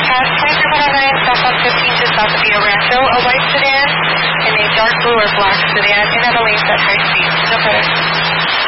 pass 2309 southbound 15 just south of Rio Rancho, a white sedan and a dark blue or black sedan in at a lanes at high speed. No further.